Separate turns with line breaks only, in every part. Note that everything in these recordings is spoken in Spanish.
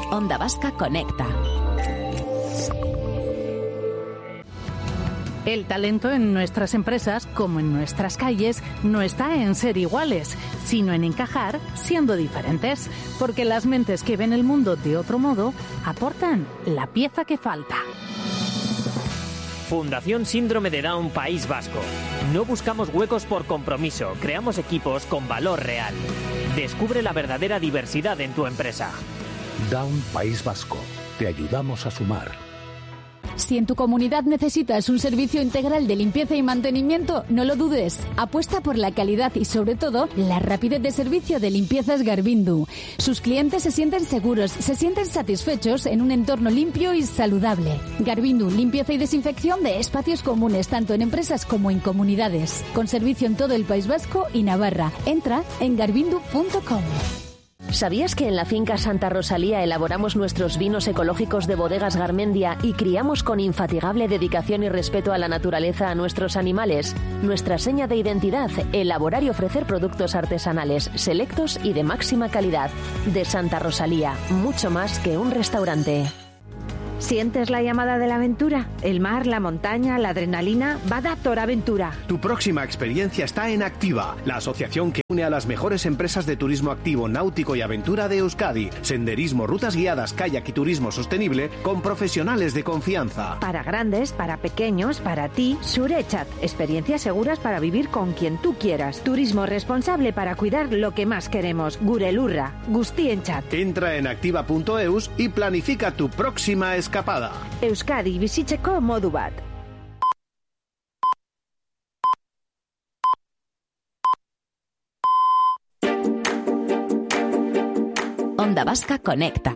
Onda Vasca Conecta.
El talento en nuestras empresas, como en nuestras calles, no está en ser iguales, sino en encajar siendo diferentes, porque las mentes que ven el mundo de otro modo aportan la pieza que falta.
Fundación Síndrome de Down País Vasco. No buscamos huecos por compromiso, creamos equipos con valor real. Descubre la verdadera diversidad en tu empresa.
Down País Vasco. Te ayudamos a sumar.
Si en tu comunidad necesitas un servicio integral de limpieza y mantenimiento, no lo dudes. Apuesta por la calidad y, sobre todo, la rapidez de servicio de Limpiezas Garvindu. Sus clientes se sienten seguros, se sienten satisfechos en un entorno limpio y saludable. Garvindu, limpieza y desinfección de espacios comunes, tanto en empresas como en comunidades. Con servicio en todo el País Vasco y Navarra. Entra en garvindu.com.
¿Sabías que en la finca Santa Rosalía elaboramos nuestros vinos ecológicos de Bodegas Garmendia y criamos con infatigable dedicación y respeto a la naturaleza a nuestros animales? Nuestra seña de identidad, elaborar y ofrecer productos artesanales, selectos y de máxima calidad. De Santa Rosalía, mucho más que un restaurante.
¿Sientes la llamada de la aventura? El mar, la montaña, la adrenalina. Vada Toraventura.
Tu próxima experiencia está en Activa, la asociación que une a las mejores empresas de turismo activo, náutico y aventura de Euskadi. Senderismo, rutas guiadas, kayak y turismo sostenible con profesionales de confianza.
Para grandes, para pequeños, para ti, Surechat. Experiencias seguras para vivir con quien tú quieras. Turismo responsable para cuidar lo que más queremos. Gurelurra. Guztienchat.
Entra en activa.eus y planifica tu próxima escapada.
Euskadi bizitzeko modu bat.
Onda Vasca Conecta.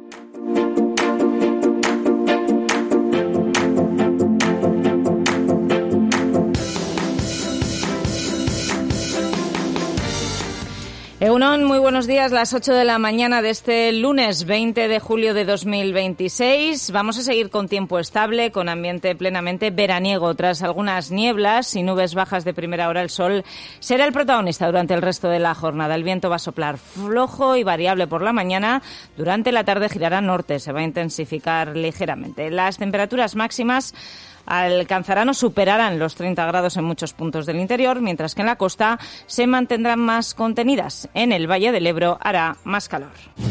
Egunon, muy buenos días, las 8 de la mañana de este lunes 20 de julio de 2026. Vamos a seguir con tiempo estable, con ambiente plenamente veraniego. Tras algunas nieblas y nubes bajas de primera hora, el sol será el protagonista durante el resto de la jornada. El viento va a soplar flojo y variable por la mañana. Durante la tarde girará norte, se va a intensificar ligeramente. Las temperaturas máximas alcanzarán o superarán los 30 grados en muchos puntos del interior, mientras que en la costa se mantendrán más contenidas. En el Valle del Ebro hará más calor.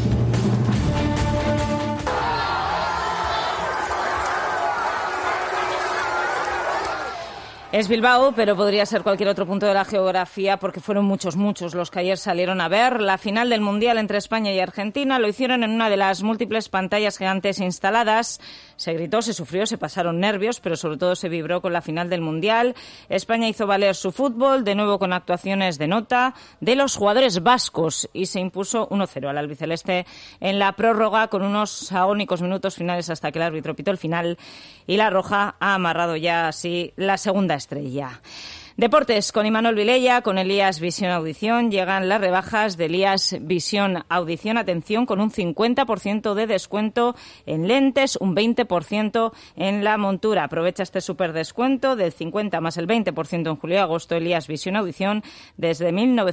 Es Bilbao, pero podría ser cualquier otro punto de la geografía porque fueron muchos los que ayer salieron a ver la final del Mundial entre España y Argentina. Lo hicieron en una de las múltiples pantallas gigantes instaladas. Se gritó, se sufrió, se pasaron nervios, pero sobre todo se vibró con la final del Mundial. España hizo valer su fútbol, de nuevo con actuaciones de nota de los jugadores vascos, y se impuso 1-0 al albiceleste en la prórroga con unos agónicos minutos finales hasta que el árbitro pitó el final y la roja ha amarrado ya así la segunda estrella. Deportes con Imanol Vilella, con Elías Visión Audición. Llegan las rebajas de Elías Visión Audición. Atención, con un 50% de descuento en lentes, un 20% en la montura. Aprovecha este súper descuento del 50 más el 20% en julio y agosto. Elías Visión Audición desde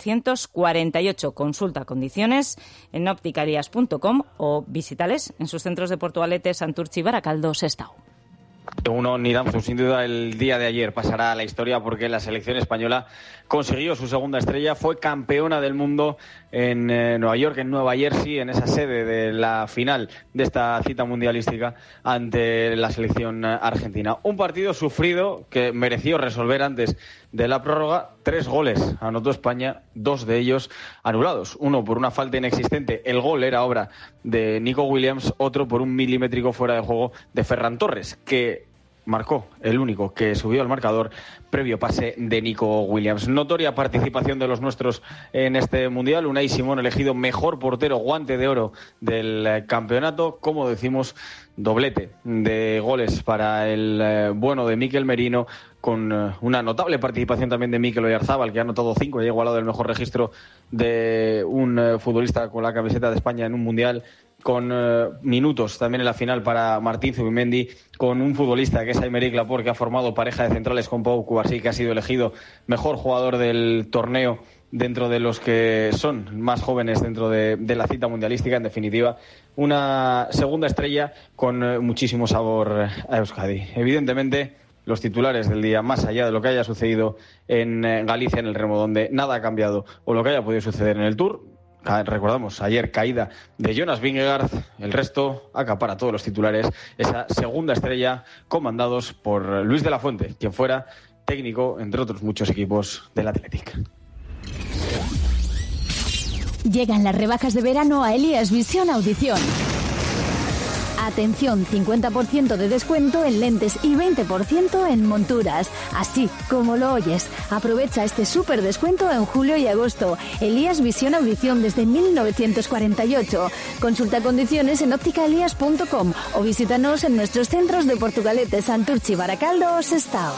1948. Consulta condiciones en opticalias.com o visítales en sus centros de Portugalete, Santurtzi, Baracaldo, Sestao.
Uno, Nidamzu, sin duda el día de ayer pasará a la historia porque la selección española consiguió su segunda estrella, fue campeona del mundo en Nueva York, en Nueva Jersey, en esa sede de la final de esta cita mundialística ante la selección argentina. Un partido sufrido que mereció resolver antes de la prórroga. 3 goles anotó España, 2 de ellos anulados. Uno por una falta inexistente, el gol era obra de Nico Williams, otro por un milimétrico fuera de juego de Ferran Torres, que marcó, el único que subió al marcador previo pase de Nico Williams. Notoria participación de los nuestros en este Mundial. Unai Simón elegido mejor portero, guante de oro del campeonato. Como decimos, doblete de goles para el bueno de Mikel Merino, con una notable participación también de Mikel Oyarzabal, que ha anotado 5 y ha igualado el mejor registro de un futbolista con la camiseta de España en un Mundial, con minutos también en la final para Martín Zubimendi, con un futbolista que es Aymeric Laporte, que ha formado pareja de centrales con Pau Cubarsí, que ha sido elegido mejor jugador del torneo dentro de los que son más jóvenes dentro de la cita mundialística. En definitiva, una segunda estrella con muchísimo sabor a Euskadi. Evidentemente, los titulares del día, más allá de lo que haya sucedido en Galicia en el remo, donde nada ha cambiado, o lo que haya podido suceder en el Tour. Recordamos, ayer caída de Jonas Vingegaard, el resto acapara todos los titulares, esa segunda estrella comandados por Luis de la Fuente, quien fuera técnico, entre otros muchos equipos, del Athletic.
Llegan las rebajas de verano a Elías Visión Audición. Atención, 50% de descuento en lentes y 20% en monturas. Así como lo oyes. Aprovecha este súper descuento en julio y agosto. Elías Visión Audición desde 1948. Consulta condiciones en ópticaelías.com o visítanos en nuestros centros de Portugalete, Santurchi, Baracaldo o Sestao.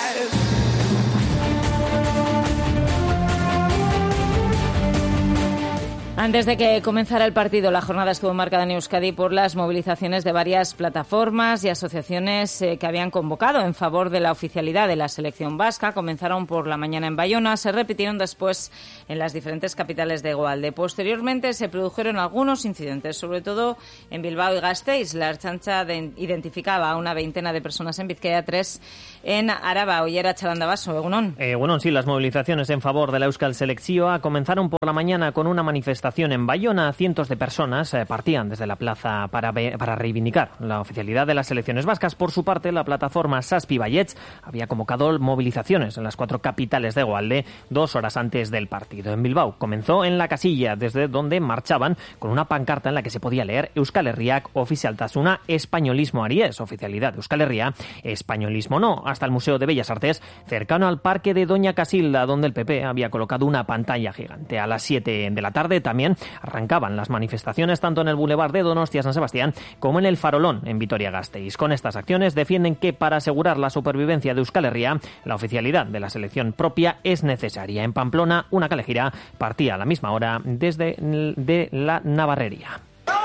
Antes de que comenzara el partido, la jornada estuvo marcada en Euskadi por las movilizaciones de varias plataformas y asociaciones que habían convocado en favor de la oficialidad de la selección vasca. Comenzaron por la mañana en Bayona, se repitieron después en las diferentes capitales de Hegoalde. Posteriormente se produjeron algunos incidentes, sobre todo en Bilbao y Gasteiz. La Ertzaintza identificaba a una veintena de personas en Bizkaia, 3 en Araba. Ollera Chalandabaso, Egunon.
Egunon, sí, las movilizaciones en favor de la Euskal Selección comenzaron por la mañana con una manifestación en Bayona. Cientos de personas partían desde la plaza para reivindicar la oficialidad de las selecciones vascas. Por su parte, la plataforma Zazpi Baietz había convocado movilizaciones en las 4 capitales de Hegoalde 2 horas antes del partido. En Bilbao comenzó en la Casilla, desde donde marchaban con una pancarta en la que se podía leer Euskal Herriak ofizialtasuna españolismo aries, oficialidad de Euskal Herria, españolismo no, hasta el Museo de Bellas Artes, cercano al Parque de Doña Casilda, donde el PP había colocado una pantalla gigante. A las 7 de la tarde también arrancaban las manifestaciones tanto en el Boulevard de Donostia San Sebastián como en el Farolón en Vitoria-Gasteiz. Con estas acciones defienden que para asegurar la supervivencia de Euskal Herria, la oficialidad de la selección propia es necesaria. En Pamplona, una calejira partía a la misma hora desde de la Navarrería.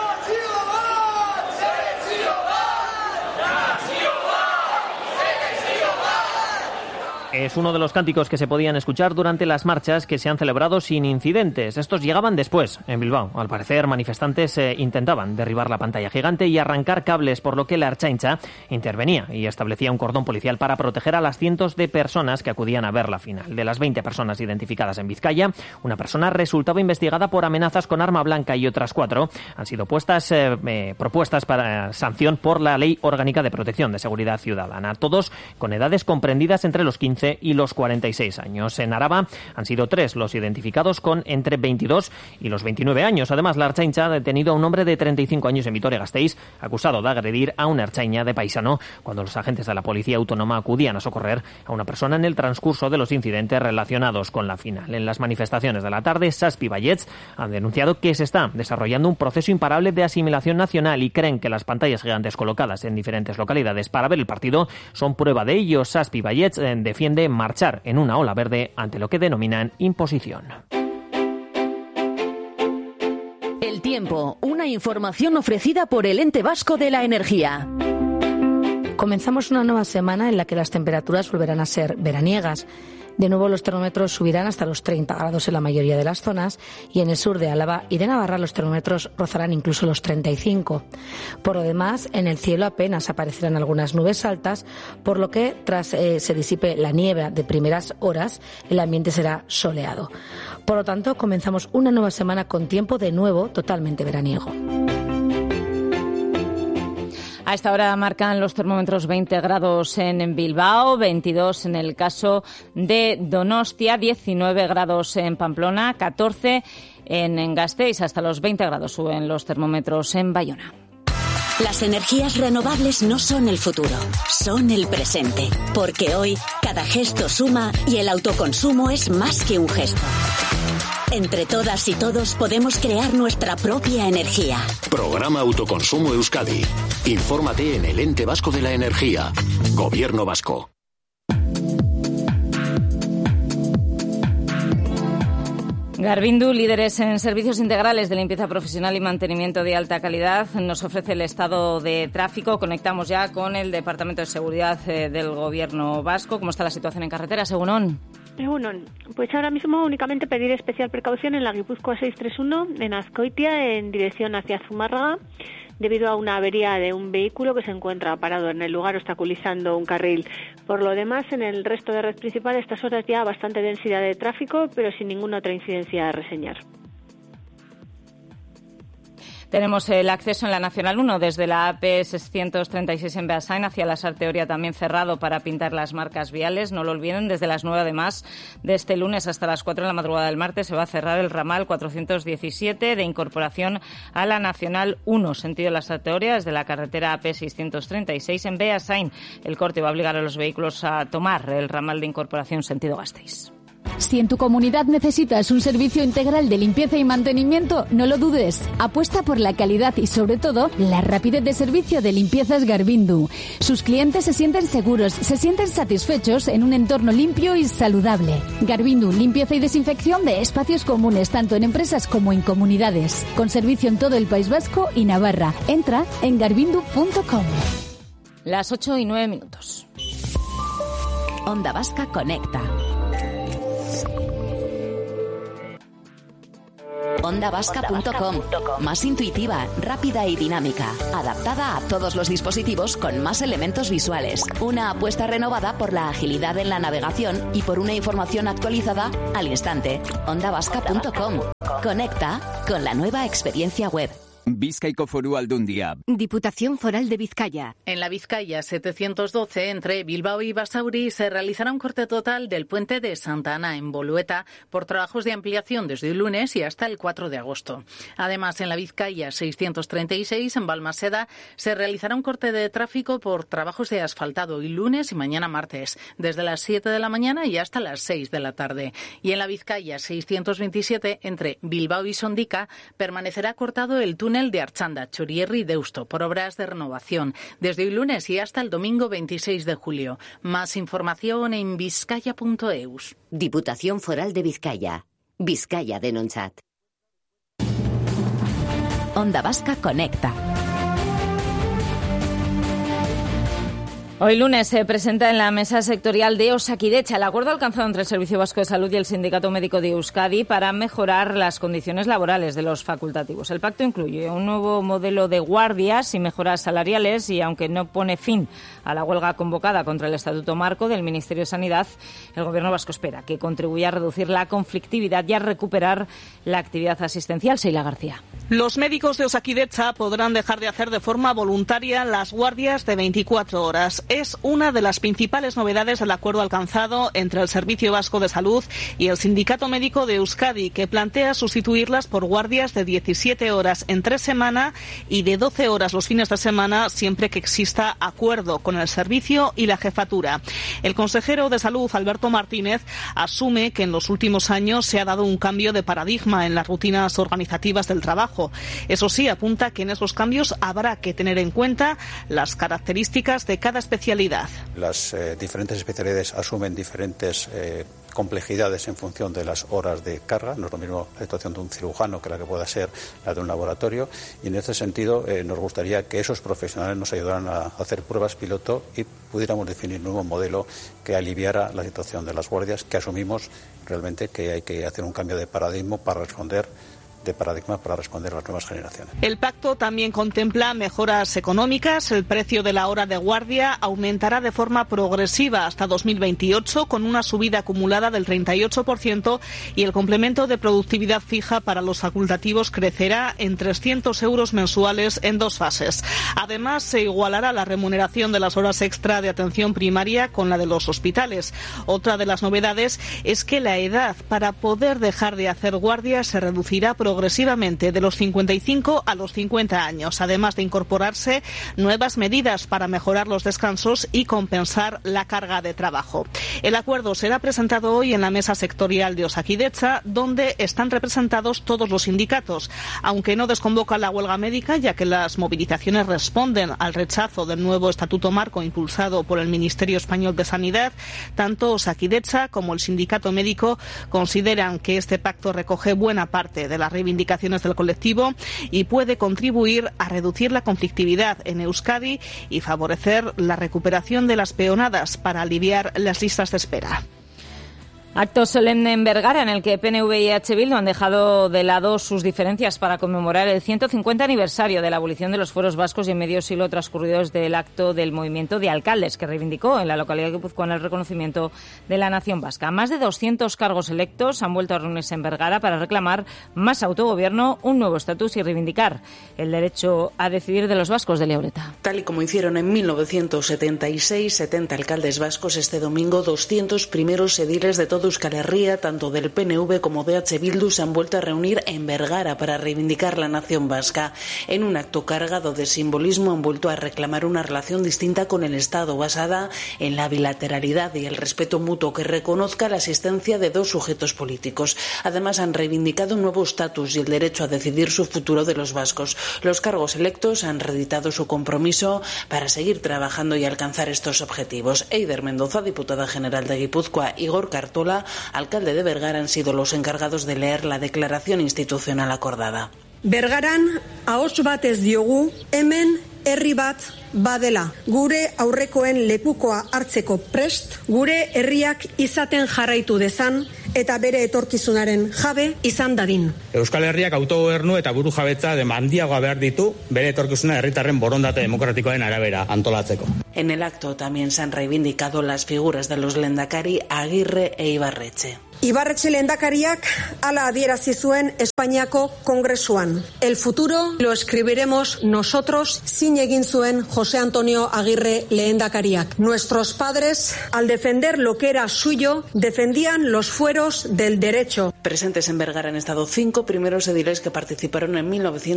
Es uno de los cánticos que se podían escuchar durante las marchas que se han celebrado sin incidentes. Estos llegaban después, en Bilbao. Al parecer, manifestantes intentaban derribar la pantalla gigante y arrancar cables, por lo que la Ertzaintza intervenía y establecía un cordón policial para proteger a las cientos de personas que acudían a ver la final. De las 20 personas identificadas en Vizcaya, una persona resultaba investigada por amenazas con arma blanca y otras 4 han sido propuestas para sanción por la Ley Orgánica de Protección de Seguridad Ciudadana. Todos con edades comprendidas entre los 15 y los 46 años. En Araba han sido 3 los identificados con entre 22 y los 29 años. Además, la Ertzaintza ha detenido a un hombre de 35 años en Vitoria-Gasteiz, acusado de agredir a una ertzaina de paisano cuando los agentes de la Policía Autónoma acudían a socorrer a una persona en el transcurso de los incidentes relacionados con la final. En las manifestaciones de la tarde, Zazpi Baietz han denunciado que se está desarrollando un proceso imparable de asimilación nacional y creen que las pantallas gigantes colocadas en diferentes localidades para ver el partido son prueba de ello. Zazpi Baietz defiende marchar en una ola verde ante lo que denominan imposición.
El tiempo, una información ofrecida por el Ente Vasco de la Energía.
Comenzamos una nueva semana en la que las temperaturas volverán a ser veraniegas. De nuevo los termómetros subirán hasta los 30 grados en la mayoría de las zonas y en el sur de Álava y de Navarra los termómetros rozarán incluso los 35. Por lo demás, en el cielo apenas aparecerán algunas nubes altas, por lo que tras se disipe la niebla de primeras horas, el ambiente será soleado. Por lo tanto, comenzamos una nueva semana con tiempo de nuevo totalmente veraniego.
A esta hora marcan los termómetros 20 grados en Bilbao, 22 en el caso de Donostia, 19 grados en Pamplona, 14 en Gasteiz, hasta los 20 grados suben los termómetros en Bayona.
Las energías renovables no son el futuro, son el presente. Porque hoy cada gesto suma y el autoconsumo es más que un gesto. Entre todas y todos podemos crear nuestra propia energía.
Programa Autoconsumo Euskadi. Infórmate en el Ente Vasco de la Energía. Gobierno Vasco.
Garbindu, líderes en servicios integrales de limpieza profesional y mantenimiento de alta calidad, nos ofrece el estado de tráfico. Conectamos ya con el Departamento de Seguridad del Gobierno Vasco. ¿Cómo está la situación en carretera, Egunon?
Egunon, pues ahora mismo únicamente pedir especial precaución en la Guipúzcoa 631 en Azcoitia en dirección hacia Zumárraga debido a una avería de un vehículo que se encuentra parado en el lugar obstaculizando un carril. Por lo demás, en el resto de red principal a estas horas ya bastante densidad de tráfico, pero sin ninguna otra incidencia a reseñar.
Tenemos el acceso en la Nacional 1 desde la AP 636 en Beasain hacia la Sarteoria también cerrado para pintar las marcas viales. No lo olviden, desde las 9 además de este lunes hasta las 4 de la madrugada del martes se va a cerrar el ramal 417 de incorporación a la Nacional 1, sentido la Sarteoria, desde la carretera AP 636 en Beasain. El corte va a obligar a los vehículos a tomar el ramal de incorporación sentido Gasteiz.
Si en tu comunidad necesitas un servicio integral de limpieza y mantenimiento, no lo dudes. Apuesta por la calidad y, sobre todo, la rapidez de servicio de Limpiezas Garbindu. Sus clientes se sienten seguros, se sienten satisfechos en un entorno limpio y saludable. Garbindu, limpieza y desinfección de espacios comunes, tanto en empresas como en comunidades. Con servicio en todo el País Vasco y Navarra. Entra en garbindu.com.
Las 8:09.
Onda Vasca Conecta. ondavasca.com. Más intuitiva, rápida y dinámica. Adaptada a todos los dispositivos con más elementos visuales. Una apuesta renovada por la agilidad en la navegación y por una información actualizada al instante. ondavasca.com. Conecta con la nueva experiencia web.
Bizkaiko Foru Aldundia.
Diputación Foral de Vizcaya.
En la Vizcaya 712, entre Bilbao y Basauri, se realizará un corte total del puente de Santa Ana en Bolueta por trabajos de ampliación desde el lunes y hasta el 4 de agosto. Además, en la Vizcaya 636, en Balmaseda, se realizará un corte de tráfico por trabajos de asfaltado el lunes y mañana martes, desde las 7 de la mañana y hasta las 6 de la tarde. Y en la Vizcaya 627, entre Bilbao y Sondica, permanecerá cortado el túnel de Archanda, Chorierri y Deusto por obras de renovación desde el lunes y hasta el domingo 26 de julio. Más información en vizcaya.eus.
Diputación Foral de Vizcaya. Vizcaya Denontzat.
Onda Vasca Conecta.
Hoy lunes se presenta en la mesa sectorial de Osakidetza el acuerdo alcanzado entre el Servicio Vasco de Salud y el Sindicato Médico de Euskadi para mejorar las condiciones laborales de los facultativos. El pacto incluye un nuevo modelo de guardias y mejoras salariales y, aunque no pone fin a la huelga convocada contra el Estatuto Marco del Ministerio de Sanidad, el Gobierno vasco espera que contribuya a reducir la conflictividad y a recuperar la actividad asistencial. Seila García.
Los médicos de Osakidetza podrán dejar de hacer de forma voluntaria las guardias de 24 horas. Es una de las principales novedades del acuerdo alcanzado entre el Servicio Vasco de Salud y el Sindicato Médico de Euskadi, que plantea sustituirlas por guardias de 17 horas entre semana y de 12 horas los fines de semana, siempre que exista acuerdo con el servicio y la jefatura. El consejero de Salud, Alberto Martínez, asume que en los últimos años se ha dado un cambio de paradigma en las rutinas organizativas del trabajo. Eso sí, apunta que en esos cambios habrá que tener en cuenta las características de cada especialidad.
Las diferentes especialidades asumen diferentes complejidades en función de las horas de carga. No es lo mismo la situación de un cirujano que la que pueda ser la de un laboratorio, y en este sentido nos gustaría que esos profesionales nos ayudaran a hacer pruebas piloto y pudiéramos definir un nuevo modelo que aliviara la situación de las guardias, que asumimos realmente que hay que hacer un cambio de paradigma para responder a las nuevas generaciones.
El pacto también contempla mejoras económicas. El precio de la hora de guardia aumentará de forma progresiva hasta 2028, con una subida acumulada del 38%, y el complemento de productividad fija para los facultativos crecerá en 300 euros mensuales en 2 fases. Además, se igualará la remuneración de las horas extra de atención primaria con la de los hospitales. Otra de las novedades es que la edad para poder dejar de hacer guardia se reducirá progresivamente de los 55 a los 50 años, además de incorporarse nuevas medidas para mejorar los descansos y compensar la carga de trabajo. El acuerdo será presentado hoy en la mesa sectorial de Osakidetza, donde están representados todos los sindicatos, aunque no desconvoca la huelga médica, ya que las movilizaciones responden al rechazo del nuevo Estatuto Marco impulsado por el Ministerio Español de Sanidad. Tanto Osakidetza como el Sindicato Médico consideran que este pacto recoge buena parte de las reivindicaciones del colectivo y puede contribuir a reducir la conflictividad en Euskadi y favorecer la recuperación de las peonadas para aliviar las listas de espera.
Acto solemne en Vergara, en el que PNV y EH Bildu han dejado de lado sus diferencias para conmemorar el 150 aniversario de la abolición de los fueros vascos y en medio siglo transcurrido desde el acto del movimiento de alcaldes, que reivindicó en la localidad guipuzcoana el reconocimiento de la nación vasca. Más de 200 cargos electos han vuelto a reunirse en Vergara para reclamar más autogobierno, un nuevo estatus y reivindicar el derecho a decidir de los vascos de Leoreta.
Tal y como hicieron en 1976, 70 alcaldes vascos, este domingo 200 primeros ediles de todo Euskal Herria, tanto del PNV como de EH Bildu, se han vuelto a reunir en Vergara para reivindicar la nación vasca. En un acto cargado de simbolismo han vuelto a reclamar una relación distinta con el Estado, basada en la bilateralidad y el respeto mutuo que reconozca la existencia de dos sujetos políticos. Además, han reivindicado un nuevo estatus y el derecho a decidir su futuro de los vascos. Los cargos electos han reeditado su compromiso para seguir trabajando y alcanzar estos objetivos. Eider Mendoza, diputada general de Guipúzcoa, Igor Cartola, alcalde de Vergara, han sido los encargados de leer la declaración institucional acordada.
Bergaran ahots batez diogu hemen herri bat badela. Gure aurrekoen lekukoa hartzeko prest, gure herriak izaten jarraitu dezan eta bere etorkizunaren jabe izan dadin.
Euskal Herriak autogobernu eta burujabetza handiagoa behar ditu bere etorkizuna herritarren borondate demokratikoaren arabera antolatzeko.
En el acto también se han reivindicado las figuras de los lehendakari Agirre e Ibarretxe.
Ibarretxe lehendakariak hala adierazi zuen Espainiako Kongresuan. El futuro lo escribiremos nosotros, zin egin zuen José Antonio Agirre lehendakariak. Nuestros padres, al defender lo que era suyo, defendían los fueros del derecho.
Presentes en Vergara han estado 5 primeros ediles que participaron en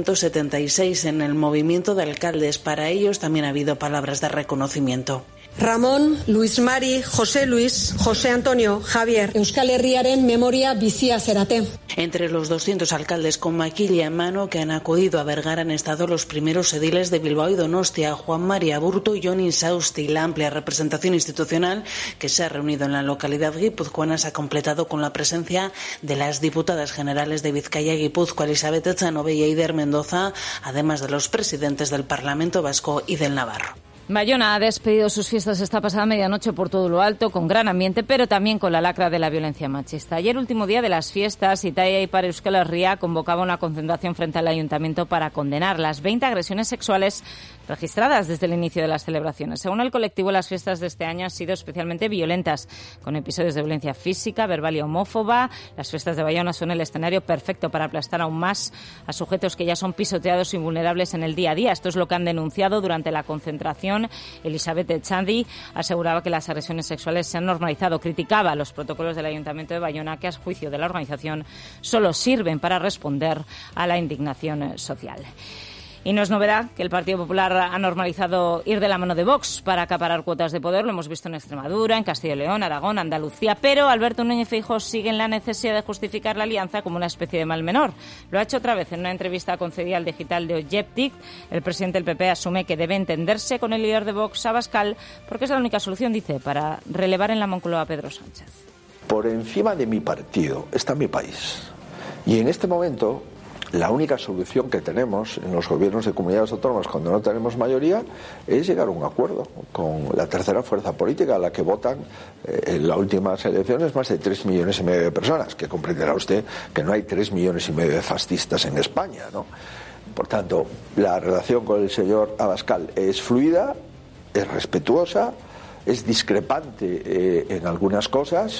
1976 en el movimiento de alcaldes. Para ellos también ha habido palabras de reconocimiento.
Ramón, Luis Mari, José Luis, José Antonio, Javier, Euskal Herriaren memoria bizia zerate.
Entre los 200 alcaldes con maquilla en mano que han acudido a Vergara han estado los primeros ediles de Bilbao y Donostia, Juan María Burto y Jon Insausti. La amplia representación institucional que se ha reunido en la localidad guipuzcoana se ha completado con la presencia de las diputadas generales de Vizcaya y Guipúzcoa, Elizabeth Echanove y Eider Mendoza, además de los presidentes del Parlamento Vasco y del Navarro.
Bayona ha despedido sus fiestas esta pasada medianoche por todo lo alto, con gran ambiente, pero también con la lacra de la violencia machista. Ayer, último día de las fiestas, Itaia y para Euskal Herria convocaba una concentración frente al ayuntamiento para condenar las 20 agresiones sexuales registradas desde el inicio de las celebraciones. Según el colectivo, las fiestas de este año han sido especialmente violentas, con episodios de violencia física, verbal y homófoba. Las fiestas de Bayona son el escenario perfecto para aplastar aún más a sujetos que ya son pisoteados y vulnerables en el día a día. Esto es lo que han denunciado durante la concentración. Elizabeth Echandi aseguraba que las agresiones sexuales se han normalizado. Criticaba los protocolos del Ayuntamiento de Bayona, que a juicio de la organización solo sirven para responder a la indignación social. Y no es novedad que el Partido Popular ha normalizado ir de la mano de Vox para acaparar cuotas de poder. Lo hemos visto en Extremadura, en Castilla y León, Aragón, Andalucía. Pero Alberto Núñez Feijóo sigue en la necesidad de justificar la alianza como una especie de mal menor. Lo ha hecho otra vez en una entrevista concedida al digital de Objective. El presidente del PP asume que debe entenderse con el líder de Vox, Abascal, porque es la única solución, dice, para relevar en la Moncloa a Pedro Sánchez.
Por encima de mi partido está mi país. Y en este momento, la única solución que tenemos en los gobiernos de comunidades autónomas cuando no tenemos mayoría es llegar a un acuerdo con la tercera fuerza política, a la que votan en las últimas elecciones más de 3,5 millones de personas, que comprenderá usted que no hay 3,5 millones de fascistas en España, ¿no? Por tanto, la relación con el señor Abascal es fluida, es respetuosa, es discrepante en algunas cosas,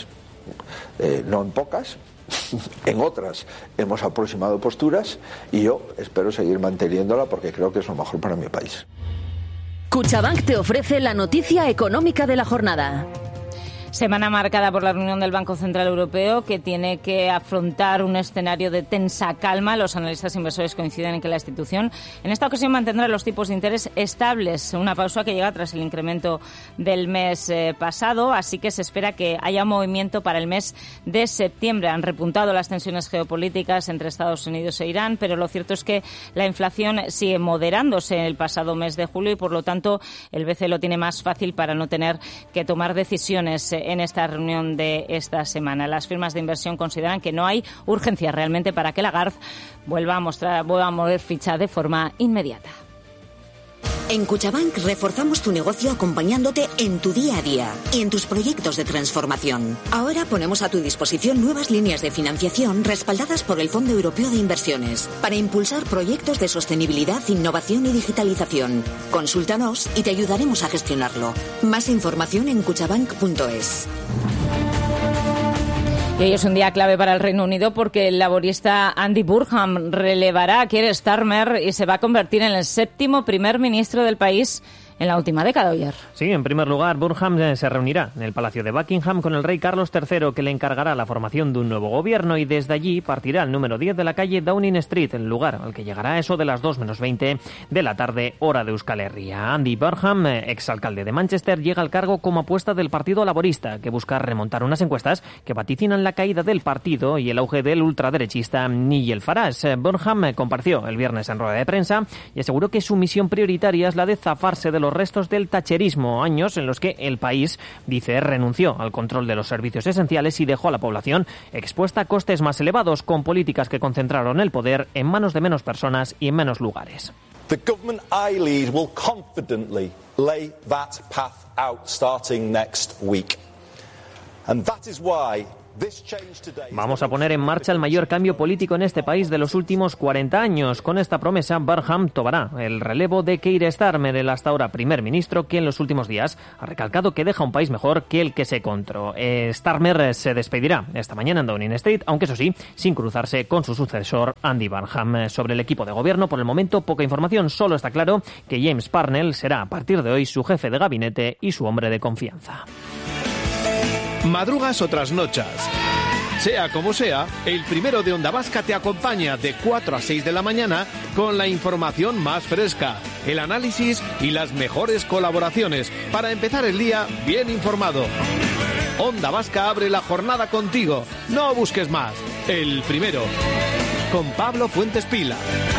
no en pocas. En otras hemos aproximado posturas y yo espero seguir manteniéndola porque creo que es lo mejor para mi país.
Cuchabank te ofrece la noticia económica de la jornada.
Semana marcada por la reunión del Banco Central Europeo, que tiene que afrontar un escenario de tensa calma. Los analistas inversores coinciden en que la institución en esta ocasión mantendrá los tipos de interés estables, una pausa que llega tras el incremento del mes pasado, así que se espera que haya movimiento para el mes de septiembre. Han repuntado las tensiones geopolíticas entre Estados Unidos e Irán, pero lo cierto es que la inflación sigue moderándose en el pasado mes de julio y, por lo tanto, el BCE lo tiene más fácil para no tener que tomar decisiones en esta reunión de esta semana. Las firmas de inversión consideran que no hay urgencia realmente para que Lagarde vuelva a mover ficha de forma inmediata.
En Cuchabank reforzamos tu negocio acompañándote en tu día a día y en tus proyectos de transformación. Ahora ponemos a tu disposición nuevas líneas de financiación respaldadas por el Fondo Europeo de Inversiones para impulsar proyectos de sostenibilidad, innovación y digitalización. Consúltanos y te ayudaremos a gestionarlo. Más información en cuchabank.es.
Y hoy es un día clave para el Reino Unido porque el laborista Andy Burnham relevará a Keir Starmer y se va a convertir en el 7º primer ministro del país en la última década, Oyer.
Sí, en primer lugar, Burnham se reunirá en el Palacio de Buckingham con el rey Carlos III, que le encargará la formación de un nuevo gobierno, y desde allí partirá el número 10 de la calle Downing Street, el lugar al que llegará a eso de las 2 menos 20 de la tarde, hora de Euskal Herria. Andy Burnham, exalcalde de Manchester, llega al cargo como apuesta del Partido Laborista, que busca remontar unas encuestas que vaticinan la caída del partido y el auge del ultraderechista Nigel Farage. Burnham compareció el viernes en rueda de prensa y aseguró que su misión prioritaria es la de zafarse de los restos del thatcherismo, años en los que el país, dice, renunció al control de los servicios esenciales y dejó a la población expuesta a costes más elevados, con políticas que concentraron el poder en manos de menos personas y en menos lugares.
The government I lead will confidently lay that path out starting next week. And that is why
Vamos a poner en marcha el mayor cambio político en este país de los últimos 40 años. Con esta promesa, Burnham tomará el relevo de Keir Starmer, el hasta ahora primer ministro, que en los últimos días ha recalcado que deja un país mejor que el que se encontró. Starmer se despedirá esta mañana en Downing Street, aunque eso sí, sin cruzarse con su sucesor, Andy Burnham. Sobre el equipo de gobierno, por el momento, poca información. Solo está claro que James Parnell será a partir de hoy su jefe de gabinete y su hombre de confianza.
Madrugas o trasnochas. Sea como sea, el primero de Onda Vasca te acompaña de 4 a 6 de la mañana con la información más fresca, el análisis y las mejores colaboraciones para empezar el día bien informado. Onda Vasca abre la jornada contigo. No busques más. El primero. Con Pablo Fuentes Pila.